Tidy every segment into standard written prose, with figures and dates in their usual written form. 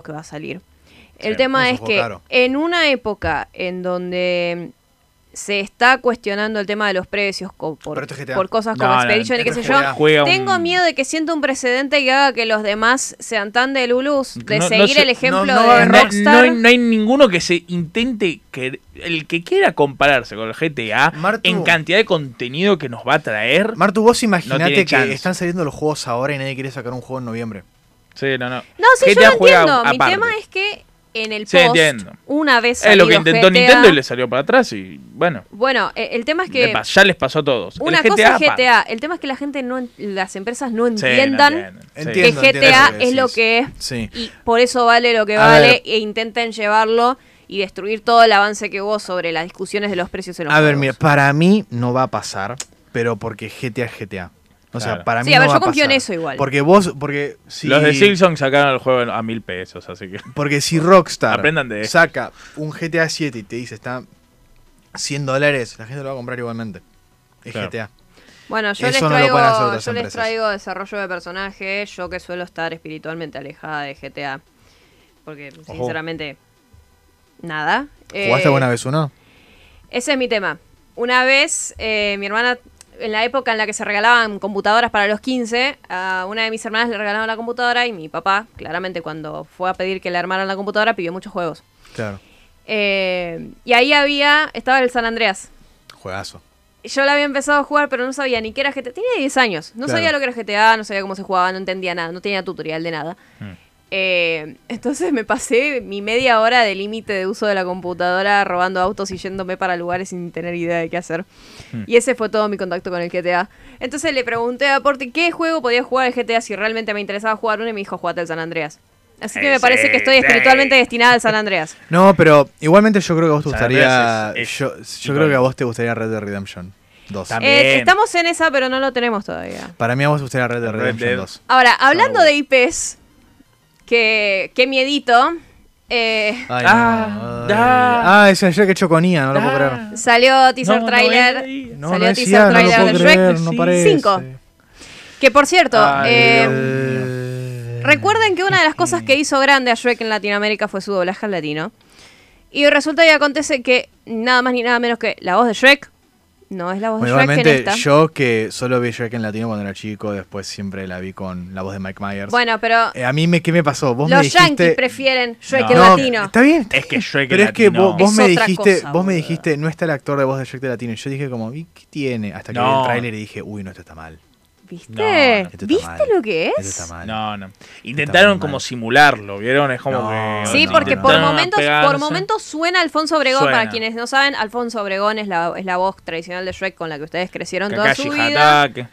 que va a salir. Sí, El tema es que caro. en una época en donde se está cuestionando el tema de los precios Pero esto es GTA. por cosas como No, no, Expedition y qué esto sé es yo, GTA. Juega tengo miedo de que sienta un precedente que haga que los demás sean tan de Lulus de No seguir sé, el ejemplo no de va a haber- Rockstar. No hay ninguno que se intente, el que quiera compararse con el GTA Martu. en cantidad de contenido que nos va a traer. Martu, vos No imaginate tiene que chance. están saliendo los juegos ahora y nadie quiere sacar un juego en noviembre. Sí, no. No, sí, yo GTA lo juega entiendo. Mi aparte. tema es que en el Sí, post, entiendo. una vez Es lo que salido intentó GTA, Nintendo y le salió para atrás y bueno, Bueno, el tema es que ya les pasó a todos. una El cosa es pa- GTA, el tema es que la gente las empresas no Sí, no entiendan entienden, sí. que Entiendo GTA lo que es lo decís. que es Sí. y por eso vale lo que A vale ver. e intenten llevarlo y destruir todo el avance que hubo sobre las discusiones de los precios en los A ver, juegos. mira, para mí no va a pasar, pero porque GTA es GTA. O sea, Claro. para mí Sí, a no ver, va yo a confío en pasar. eso igual. Porque si, Los de Silksong sacaron el juego a 1.000 pesos, así que porque si Rockstar Aprendan de esto. saca un GTA 7 y te dice está $100, la gente lo va a comprar igualmente. Es Claro. GTA. Bueno, yo Eso les no lo traigo, pueden hacer otras yo les empresas. traigo desarrollo de personaje, yo que suelo estar espiritualmente alejada de GTA. Porque, sinceramente, nada. ¿Jugaste alguna vez uno? Ese es mi tema. Una vez, mi hermana, en la época en la que se regalaban computadoras para los 15, a una de mis hermanas le regalaron la computadora y mi papá, claramente, cuando fue a pedir que le armaran la computadora, pidió muchos juegos. Claro. Y ahí estaba el San Andreas. Juegazo. Yo la había empezado a jugar, pero no sabía ni qué era GTA. Tenía 10 años. No Claro. sabía lo que era GTA, no sabía cómo se jugaba, no entendía nada, no tenía tutorial de nada. Entonces me pasé mi media hora de límite de uso de la computadora robando autos y yéndome para lugares sin tener idea de qué hacer. Y ese fue todo mi contacto con el GTA. Entonces le pregunté a Porti qué juego podía jugar el GTA si realmente me interesaba jugar uno y me dijo, jugate el San Andreas. Así que me parece que estoy espiritualmente destinada al San Andreas. No, pero igualmente yo creo que a vos te San gustaría. Andreas es yo icónico. creo que a vos te gustaría Red Dead Redemption 2. También. Estamos en esa, pero no lo tenemos todavía. Para mí a vos te gustaría Red Dead Red Redemption Dead. 2. Ahora, hablando bueno. de IPs, qué miedito. Ay, Ah, no. da. Ese Shrek hecho con IA, no lo puedo creer. Salió teaser No, trailer. no es ahí. No, salió no es teaser IA, no lo trailer puedo de creer, Shrek no Sí. parece. 5. Que por cierto, Ay, recuerden que una de las cosas que hizo grande a Shrek en Latinoamérica fue su doblaje al latino. Y resulta y acontece que nada más ni nada menos que la voz de Shrek no es la voz de Shrek en Igualmente, esta. yo que solo vi Shrek en latino cuando era chico, después siempre la vi con la voz de Mike Myers. Bueno, pero A mí, ¿qué me pasó? Vos me los dijiste... yankees prefieren Shrek No. en No, latino. está bien. Es que Shrek Pero en es que latino. vos Es me otra dijiste, cosa, vos me boludo. dijiste, no está el actor de voz de Shrek de latino. Y yo dije como, ¿y qué tiene? Hasta que vi No. el tráiler y dije, uy, no, esto está mal. ¿Viste? No, esto está ¿Viste mal. lo que Esto es? está mal. No. Intentaron muy como mal. simularlo, ¿vieron? Es como No, que... Sí, no, porque no. por intentaron momentos, apegarse. suena Alfonso Obregón. Suena. Para quienes no saben, Alfonso Obregón es la voz tradicional de Shrek con la que ustedes crecieron toda Kakashi su vida. Hatake.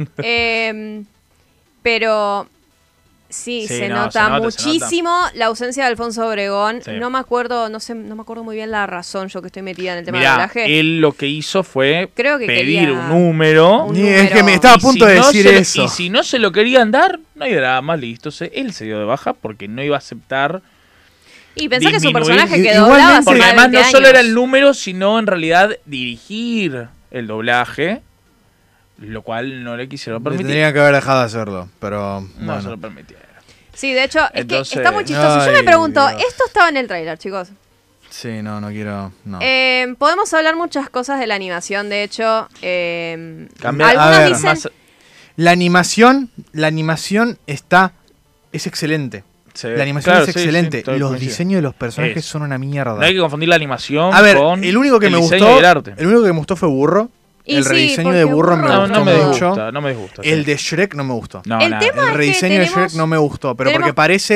Pero sí, Sí, se no, nota se nota, muchísimo la ausencia de Alfonso Obregón. Sí. No me acuerdo muy bien la razón, yo que estoy metida en el tema del Mirá, doblaje. él lo que hizo fue Creo que pedir quería un número. un Ni- es número. que me estaba a y punto si de no decir se lo- eso. Y si no se lo querían dar, no hay drama, listo. Él se dio de baja porque no iba a aceptar. Y pensá que su disminuir- personaje que Igualmente- doblaba hace Porque más de además 20 no solo era el años. número, sino en realidad dirigir el doblaje, lo cual no le quisieron permitir. Tendrían que haber dejado de hacerlo, pero No se bueno. lo permitieron. Sí, de hecho, es Entonces- que está muy chistoso. Yo me Ay, pregunto, Dios. esto estaba en el tráiler, chicos. Sí, no quiero. No. Podemos hablar muchas cosas de la animación, de hecho. Cambiar- Algunos a ver, dicen... más- La animación es excelente. sí, La animación claro, es sí, excelente. sí, estoy Los coincido. diseños de los personajes Es. son una mierda. No hay que confundir la animación A ver, con el único que el me diseño gustó, y el arte. el único que me gustó fue Burro. Y El sí, rediseño de porque Burro me Burro No, gustó no me mucho. mucho. no me disgusta. El sí. de Shrek no me gustó. No, El nada. tema- El es que rediseño de tenemos- Shrek no me gustó, pero tenemos- porque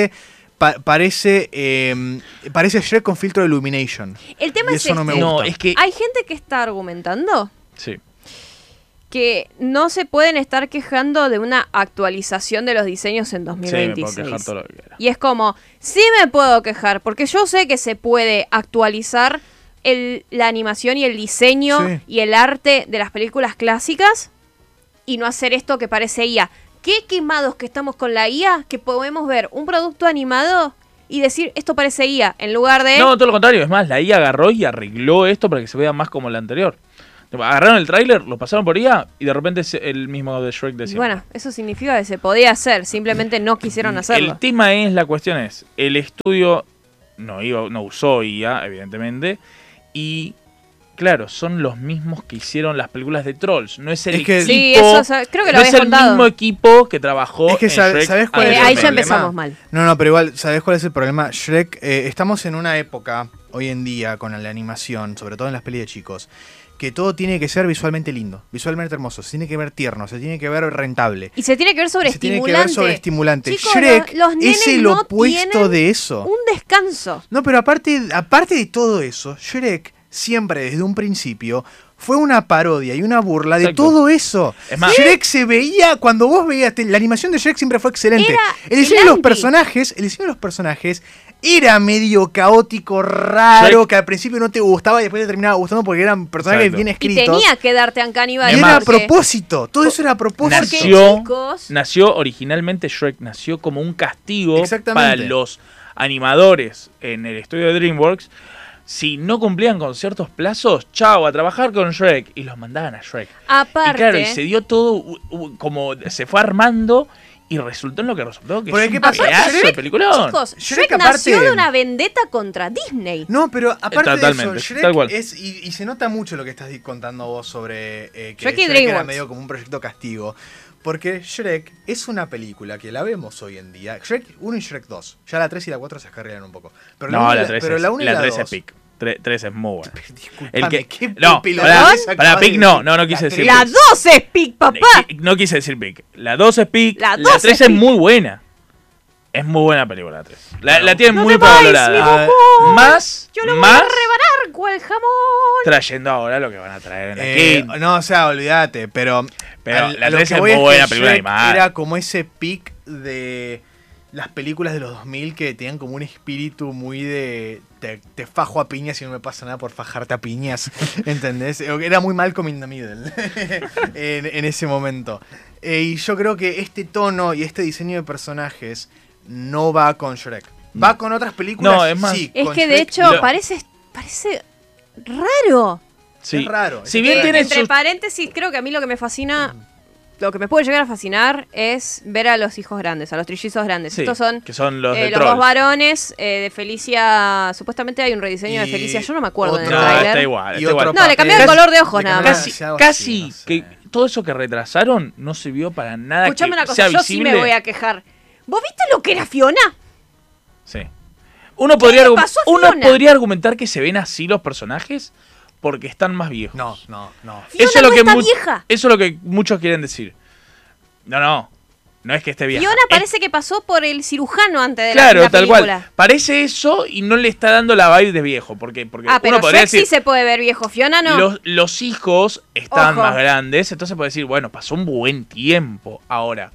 parece Shrek con filtro de Illumination. El tema Y es eso no me este. gusta. No, es que... Hay gente que está argumentando Sí. que no se pueden estar quejando de una actualización de los diseños en Sí, me 2026. puedo quejar todo lo que quiera. Y es como, sí me puedo quejar, porque yo sé que se puede actualizar la animación y el diseño Sí. y el arte de las películas clásicas y no hacer esto que parece IA. ¿Qué quemados que estamos con la IA que podemos ver un producto animado y decir esto parece IA en lugar de... No, todo lo contrario. Es más, la IA agarró y arregló esto para que se vea más como la anterior. Agarraron el tráiler, lo pasaron por IA y de repente es el mismo de Shrek de Y siempre. bueno, eso significa que se podía hacer, simplemente no quisieron hacerlo. El tema es, la cuestión es, el estudio no usó IA, evidentemente, y claro, son los mismos que hicieron las películas de Trolls. No es el Es que- equipo, Sí, eso creo que lo no habías es el contado. mismo equipo que trabajó Es que en ¿sabes Shrek cuál es el Ahí ya anteriormente. empezamos mal. No, pero igual, ¿sabes cuál es el problema? Shrek, estamos en una época, hoy en día, con la animación, sobre todo en las pelis de chicos, que todo tiene que ser visualmente lindo, visualmente hermoso, se tiene que ver tierno, se tiene que ver rentable. Y se tiene que ver Se tiene que ver sobreestimulante. sobreestimulante. Chicos, Shrek los nenes es el no opuesto tienen de eso. Un descanso. No, pero aparte de todo eso, Shrek siempre desde un principio fue una parodia y una burla de Exacto. todo eso. Es más- Shrek se veía, cuando vos veías, la animación de Shrek siempre fue excelente. Era El diseño el de los anti. personajes era medio caótico, raro, Shrek- que al principio no te gustaba y después te terminaba gustando porque eran personajes Exacto. bien Y escritos. tenía que darte Uncanny Y Valley. era a porque- propósito, todo eso era a propósito. Porque chicos- Nació originalmente Shrek, nació como un castigo Exactamente. para los animadores en el estudio de DreamWorks. Si no cumplían con ciertos plazos, chao, a trabajar con Shrek. Y los mandaban a Shrek. Aparte, Y claro, y se dio todo como se fue armando y resultó en lo que resultó, que Porque es ¿qué un pasa? pedazo de Shrek- peliculón. chicos, Shrek, Shrek nació aparte- de una vendetta contra Disney. No, pero aparte de Totalmente, eso, tal cual. Shrek es, y se nota mucho lo que estás contando vos sobre que Shrek y era DreamWorks. medio como un proyecto castigo. Porque Shrek es una película que la vemos hoy en día. Shrek 1 y Shrek 2. Ya la 3 y la 4 se descarrilan un poco. Pero No, uno y la 3 pero es, la 1 y la 3 2. es pic. 3 es muy buena. Disculpame, ¿qué No, pelotudez acabas para de pic no, decir? no quise La decir tres. La 2 es Pig, papá. No quise decir pic. La 2 es pic. La La 2 3 es es pic. muy buena. Es muy buena película la 3. La tienen No muy te vayas, mi valorada. bombón. Más, Yo lo voy más a rebanar cual jamón. trayendo ahora lo que van a traer en la King. No, o sea, olvídate, pero La a lo 3 que es voy muy que buena película Shrek animada. Era como ese pic de las películas de los 2000 que tenían como un espíritu muy de te fajo a piñas y no me pasa nada por fajarte a piñas, ¿entendés? Era muy Malcolm in the Middle en ese momento. Y yo creo que este tono y este diseño de personajes no va con Shrek. Va con otras películas, No, es más- sí. Es con que de Shrek hecho Lo- parece raro. Sí. es raro. Si es bien raro. tiene Entre sus- paréntesis, creo que a mí lo que me fascina, lo que me puede llegar a fascinar es ver a los hijos grandes, a los trillizos grandes. Sí, Estos son que son los de los Trolls. dos varones de Felicia. Supuestamente hay un rediseño de Y Felicia, yo no me acuerdo en el otro- No, tráiler. está igual. Y Está otro igual. No, le cambiaron el papel. color de ojos Le nada cambiaron más. algo Casi así, no sé. que todo eso que retrasaron no sirvió para nada. Escuchame que una cosa, sea yo sí visible. me voy a quejar. ¿Vos viste lo que era Fiona? Sí. Uno podría, le pasó a uno Fiona? podría argumentar que se ven así los personajes porque están más viejos. No. Fiona Eso es lo no que está vieja. Eso es lo que muchos quieren decir. No es que esté vieja. Fiona Es- parece que pasó por el cirujano antes de claro, la tal película. cual. Parece eso y no le está dando la vibe de viejo. Porque Pero uno podría Shrek sí decir, se puede ver viejo. Fiona no. los hijos están Ojo. más grandes, entonces puede decir, bueno, pasó un buen tiempo. Ahora,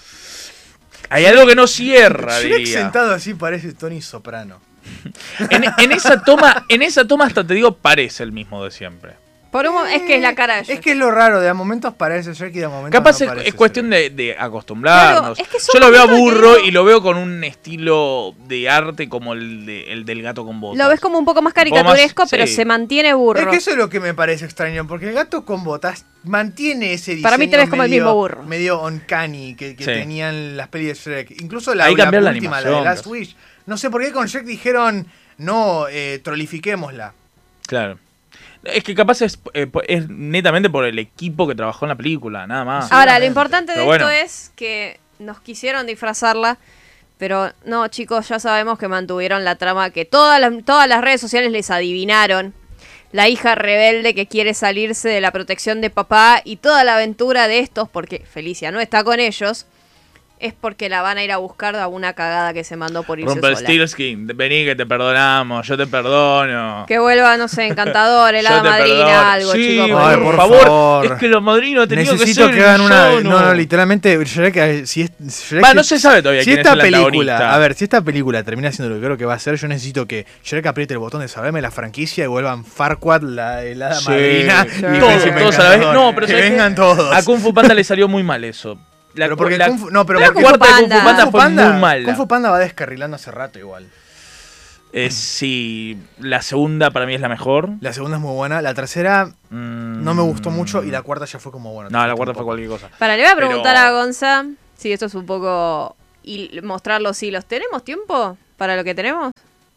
hay algo que no cierra, Shrek diría. sentado así parece Tony Soprano. En esa toma hasta te digo, parece el mismo de siempre. Es que es la cara de Es Shrek. que es lo raro, de a momentos parece Shrek y de a momentos Capaz no es parece cuestión Shrek. de acostumbrarnos. Claro, es que son yo lo veo momentos de que burro digo- y lo veo con un estilo de arte como el del gato con botas. Lo ves como un poco más Un poco más- caricaturesco, pero sí. se mantiene burro. Es que eso es lo que me parece extraño, porque el gato con botas mantiene ese diseño Para mí te ves como el medio- mismo burro. medio uncanny que Sí. tenían las pelis de Shrek. Incluso la Ahí cambiaron la última, la de animación, Last casi. Wish. No sé por qué con Shrek dijeron, no, trolifiquémosla. Claro. Es que capaz es netamente por el equipo que trabajó en la película, nada más. Ahora, lo Seguramente. importante de Pero bueno. esto es que nos quisieron disfrazarla, pero no, chicos, ya sabemos que mantuvieron la trama que todas las redes sociales les adivinaron. La hija rebelde que quiere salirse de la protección de papá y toda la aventura de estos, porque Felicia no está con ellos, es porque la van a ir a buscar a una cagada que se mandó por irse sola. Rumpelstiltskin, vení que te perdonamos, yo te perdono. Que vuelva, no sé, encantador, el Yo hada te madrina, perdono. algo, Sí, chicos. Ay, por por favor. favor. Es que los madrinos tenían que Necesito ser que hagan una... villano. No, literalmente, Shrek, Shrek Va, no se sabe todavía si quién esta es el película, antagonista. a ver, si esta película termina siendo lo que creo que va a ser, yo necesito que Shrek apriete el botón de saberme la franquicia y vuelvan Farquaad, la hada Sí. madrina, Sí. y Todos, Príncipe todos a la vez. Encantador. No, pero que ¿sabes qué? vengan todos. A Kung Fu Panda le salió muy mal eso. Pero porque la Kung Fu- no, pero la porque cuarta de Kung Fu Panda- Panda Kung Fu fue muy mala. Kung Fu Panda va descarrilando hace rato igual. Sí, la segunda para mí es la mejor. La segunda es muy buena, la tercera... No me gustó mucho y la cuarta ya fue como bueno. No, la cuarta fue cualquier cosa. Le voy a preguntar Pero- a Gonza si esto es un poco... Y mostrar los hilos. ¿Tenemos tiempo para lo que tenemos?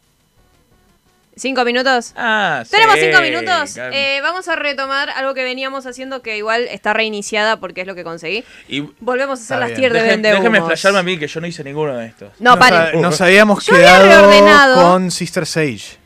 ¿5 minutos? Ah, sí. Tenemos 5 minutos. Claro. Vamos a retomar algo que veníamos haciendo que igual está reiniciada porque es lo que conseguí. Y Volvemos a hacer Está las bien. tier de vendehumos. déjeme flashearme a mí que yo no hice ninguno de estos. No, paren. Nos habíamos Yo había quedado reordenado. con Sister Sage.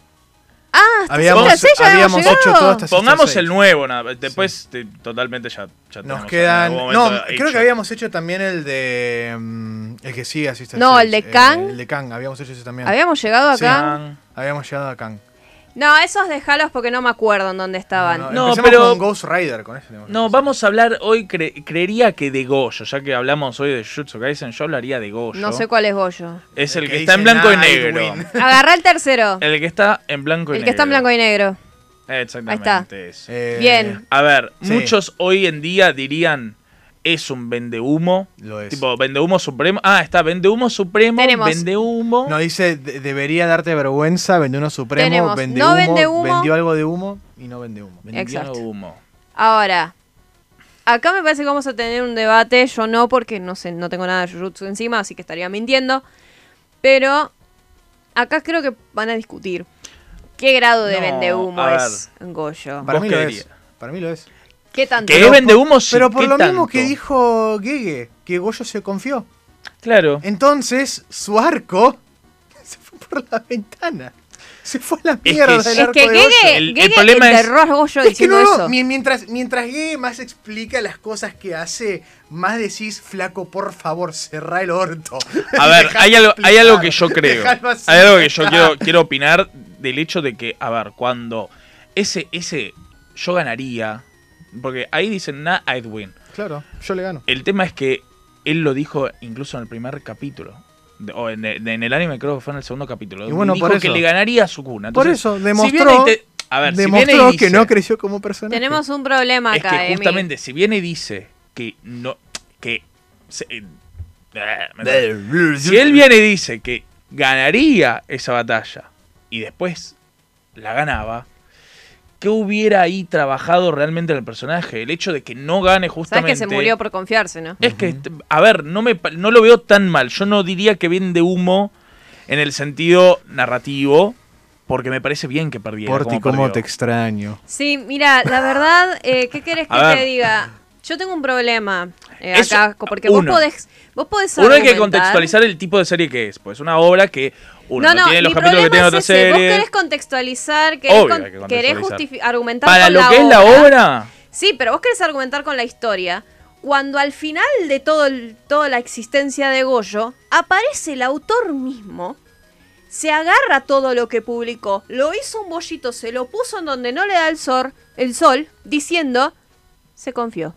Ah, Habíamos habíamos hecho llegado. todo hasta Pongamos Sister el Sage. nuevo, totalmente ya tenemos Nos quedan. en algún No, momento creo que hecho. habíamos hecho también el de. El que sigue a Sister No, Sage. el de Kang. El de Kang, habíamos hecho ese también. Habíamos llegado acá. Sí. Kang. Habíamos llegado a Kang. No, esos dejalos porque no me acuerdo en dónde estaban. No, empecemos pero- con Ghost Rider, con ese tenemos que No, empezar. vamos a hablar hoy, creería que de Goyo, ya que hablamos hoy de Jujutsu Kaisen, yo hablaría de Goyo. No sé cuál es Goyo. Es el que que está en dice blanco y negro. Nightwing. Agarrá el tercero. El que está en blanco y El negro. que está en blanco y negro. Exactamente eso. Bien. A ver, Sí. muchos hoy en día dirían, es un vendehumo. Lo es. Tipo, vendehumo supremo. Ah, está, vendehumo supremo, Tenemos- vendehumo. No, dice, debería darte vergüenza, vendió uno supremo, Tenemos, vende no humo, vende humo. vendió algo de humo y no vende humo. vendió Exacto. humo. Ahora, acá me parece que vamos a tener un debate. Yo no, porque no sé, no tengo nada de Jujutsu encima, así que estaría mintiendo. Pero acá creo que van a discutir qué grado de No, vendehumo a ver. es Goyo. Para ¿Vos mí qué lo es. dirías? Para mí lo es. ¿Qué tanto? ¿Qué es vendehumo? Sí, Pero por ¿qué lo mismo tanto? que dijo Gege, que Goyo se confió. Claro. Entonces, su arco se fue por la ventana. Se fue a la que mierda sí. el Es arco que de Goyo. El Gege problema es- enterró a Goyo Es que diciendo no, eso. mientras Gege más explica las cosas que hace, más decís, flaco, por favor, cerrá el orto. A ver, Dejá hay de algo explicar, que yo creo. dejalo así, Hay algo que yo dejá. quiero opinar del hecho de que, a ver, cuando ese yo ganaría, porque ahí dicen, nah, I'd win. Claro, yo le gano. El tema es que él lo dijo incluso en el primer capítulo. O en el anime creo que fue en el segundo capítulo. Y bueno, dijo por que eso. le ganaría a Sukuna. Por Entonces, eso, si demostró, viene y a ver, si demostró viene y dice, que no creció como personaje. Tenemos un problema es acá, que Emi. justamente si viene y dice que no, que si él viene y dice que ganaría esa batalla y después la ganaba, ¿qué hubiera ahí trabajado realmente en el personaje? El hecho de que no gane Sabes justamente. que se murió por confiarse, ¿no? Es que, a ver, no lo veo tan mal. Yo no diría que vende humo en el sentido narrativo, porque me parece bien que perdiera. Porti, como cómo te perdió. extraño. Sí, mira, la verdad, ¿qué querés que A ver. te diga? Yo tengo un problema Eso, acá, porque uno. vos podés Uno hay que argumentar. contextualizar el tipo de serie que es. Pues es una obra que uno no, tiene los mi capítulos que problema tiene es otra ese. serie. Vos querés contextualizar, Obvio que hay que querés contextualizar. argumentar Para con lo la que es la obra, Sí, pero vos querés argumentar con la historia. Cuando al final de toda la existencia de Goyo, aparece el autor mismo, se agarra todo lo que publicó, lo hizo un bollito, se lo puso en donde no le da el sol, diciendo, se confió.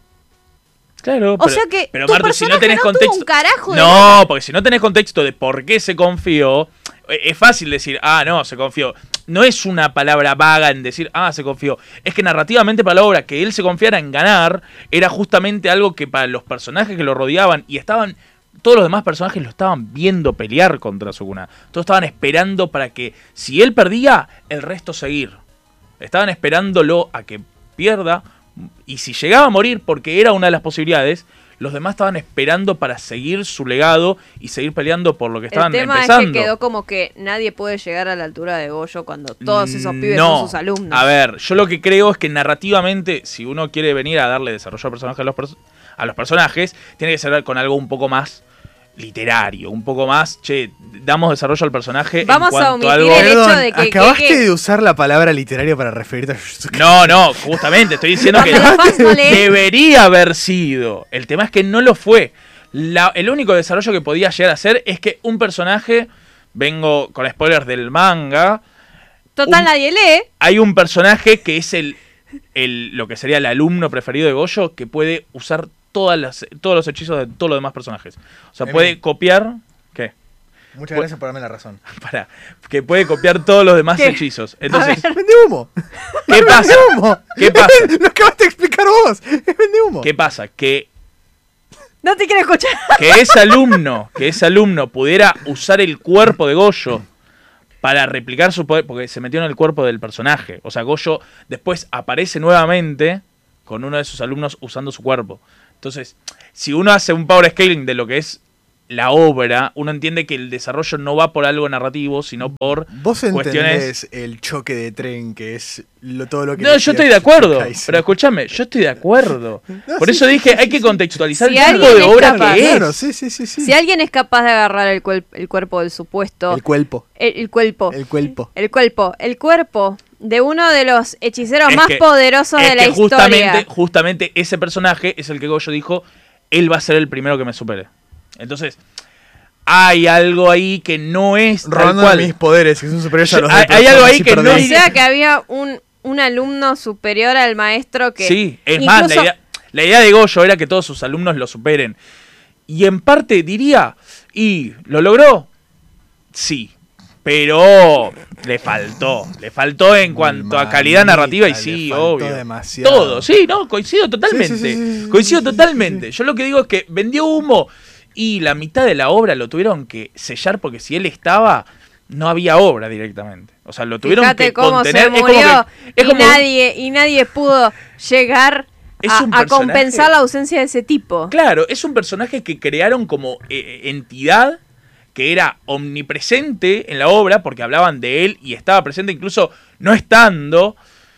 claro. O sea que pero tu Marto, si no personaje tenés no tuvo contexto. un carajo de No, porque si no tenés contexto de por qué se confió, es fácil decir, ah, no, se confió. No es una palabra vaga en decir, ah, se confió. Es que narrativamente para la obra que él se confiara en ganar era justamente algo que para los personajes que lo rodeaban y estaban. Todos los demás personajes lo estaban viendo pelear contra Sukuna. Todos estaban esperando para que, si él perdía, el resto seguir. Estaban esperándolo a que pierda. Y si llegaba a morir, porque era una de las posibilidades, los demás estaban esperando para seguir su legado y seguir peleando por lo que estaban El tema empezando. es que quedó como que nadie puede llegar a la altura de Goyo cuando todos esos pibes No. son sus alumnos. A ver, yo lo que creo es que narrativamente, si uno quiere venir a darle desarrollo al personaje a los personajes, tiene que ser con algo un poco más literario, un poco más, damos desarrollo al personaje Vamos en a cuanto a omitir algo. el hecho Perdón, de que acabaste Gege- de usar la palabra literario para referirte a Jujutsu No, justamente, estoy diciendo que Cuando los fans no leen. debería haber sido. El tema es que no lo fue. El único desarrollo que podía llegar a ser es que un personaje, vengo con spoilers del manga, Total, nadie lee. hay un personaje que es lo que sería el alumno preferido de Goyo, que puede usar todos los hechizos de todos los demás personajes. O sea, Emi. puede copiar... ¿Qué? Muchas gracias por darme la razón. Que puede copiar todos los demás ¿Qué? hechizos. Entonces, ¡Vende humo! ¿qué pasa? ¡Vende humo! ¿Qué pasa? Lo acabaste de explicar vos. Es vende humo. ¿Qué pasa? Que No te quiero escuchar. ese alumno pudiera usar el cuerpo de Goyo para replicar su poder, porque se metió en el cuerpo del personaje. O sea, Gojo después aparece nuevamente con uno de sus alumnos usando su cuerpo. Entonces, si uno hace un power scaling de lo que es la obra, uno entiende que el desarrollo no va por algo narrativo, sino por ¿Vos cuestiones... entendés el choque de tren que es todo lo que... No, yo estoy de acuerdo, pero escúchame, yo estoy de acuerdo. Por eso dije, hay que contextualizar Si el tipo alguien de es obra capaz. que es. Claro, sí. Si alguien es capaz de agarrar el cuerpo del supuesto... El cuerpo. El cuerpo. El cuerpo. El cuerpo de uno de los hechiceros Es más que- poderosos es de la que historia. justamente ese personaje es el que Gojo dijo, él va a ser el primero que me supere. Entonces, hay algo ahí que no es tal Robando cual. mis poderes, que son superiores a los Hay- de hay algo ahí Transformers y que no perdí. O sea que había un alumno superior al maestro que... Sí, es más, incluso- la idea de Gojo era que todos sus alumnos lo superen. Y en parte diría, ¿y lo logró? Sí, pero le faltó en cuanto a calidad narrativa y sí, le faltó obvio. demasiado. Todo, sí, no, coincido totalmente. Sí. Coincido totalmente. Yo lo que digo es que vendió humo y la mitad de la obra lo tuvieron que sellar porque si él estaba, no había obra directamente. O sea, lo tuvieron Fíjate que cómo contener. se murió Es como y nadie pudo llegar Es un a personaje- compensar la ausencia de ese tipo. Claro, es un personaje que crearon como entidad que era omnipresente en la obra porque hablaban de él y estaba presente incluso no estando.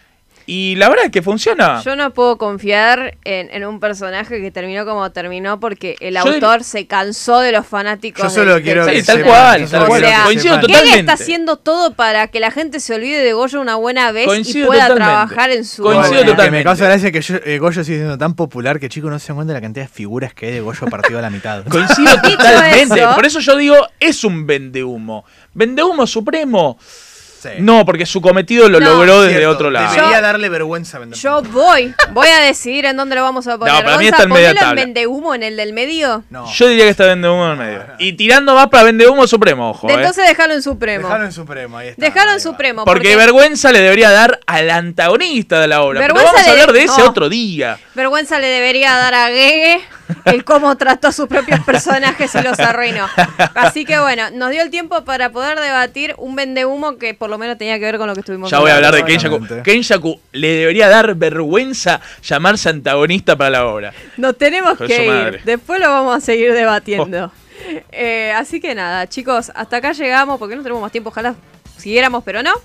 Y la verdad es que funciona. Yo no puedo confiar en un personaje que terminó como terminó porque el Yo autor se cansó de los fanáticos. Yo solo quiero Sí, que tal sepan, cual, yo tal solo cual. quiero que Coincido sepan. Que él totalmente. está haciendo todo para que la gente se olvide de Goyo una buena vez y Coincido pueda totalmente. trabajar en su Coincido obra. Que totalmente. me causa gracia que Goyo sigue siendo tan popular que chicos no se dan cuenta de la cantidad de figuras que hay de Goyo partido a la mitad. Coincido totalmente. eso- Por eso yo digo, es un vendehumo. ¿Vendehumo supremo? Sí. No, porque su cometido lo No. logró desde Cierto, otro lado. Debería darle vergüenza vender. Yo voy a decidir en dónde lo vamos a poner. No, para mí Gonza, está en media ponelo en tabla. vendehumo en el del medio. No. Yo diría que está vendehumo en el medio. Y tirando más para vendehumo supremo, ojo. Entonces déjalo en Supremo. Dejalo en Supremo, ahí está. Déjalo en ahí va. Supremo. Porque vergüenza le debería dar al antagonista de la obra. Pero Vergüenza vamos a le- hablar de ese no. otro día. vergüenza le debería dar a Gege el cómo trató a sus propios personajes y los arruinó. Así que bueno, nos dio el tiempo para poder debatir un vendehumo que por lo menos tenía que ver con lo que estuvimos Ya voy a hablar de hablando. Kenjaku. Kenjaku le debería dar vergüenza llamarse antagonista para la obra. Nos tenemos Con que su ir. madre. Oh. Después lo vamos a seguir debatiendo. Así que nada, chicos, hasta acá llegamos porque no tenemos más tiempo. Ojalá siguiéramos, pero no.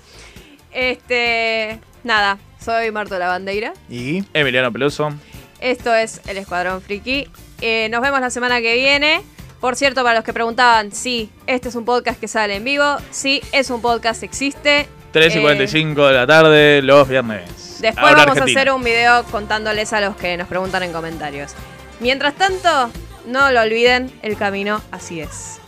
Nada, soy Marto Lavandeira. Y Emiliano Peluso. Esto es El Escuadrón Friki. Nos vemos la semana que viene. Por cierto, para los que preguntaban, sí, este es un podcast que sale en vivo. Sí, es un podcast, existe. 3:45 de la tarde, los viernes. Después Ahora vamos Argentina. a hacer un video contándoles a los que nos preguntan en comentarios. Mientras tanto, no lo olviden, el camino así es.